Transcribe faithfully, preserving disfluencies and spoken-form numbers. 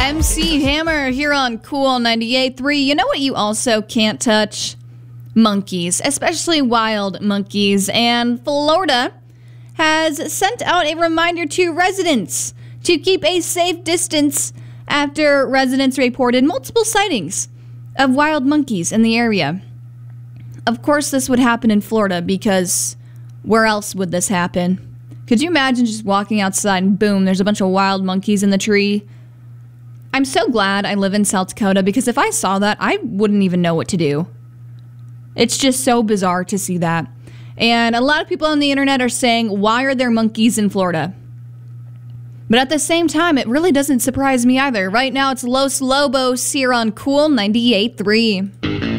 M C Hammer here on Cool ninety-eight point three. You know what you also can't touch? Monkeys, especially wild monkeys. And Florida has sent out a reminder to residents to keep a safe distance after residents reported multiple sightings of wild monkeys in the area. Of course, this would happen in Florida because where else would this happen? Could you imagine just walking outside and boom, there's a bunch of wild monkeys in the tree? I'm so glad I live in South Dakota because if I saw that, I wouldn't even know what to do. It's just so bizarre to see that. And a lot of people on the internet are saying, why are there monkeys in Florida? But at the same time, it really doesn't surprise me either. Right now, it's Los Lobos here on Cool ninety-eight point three.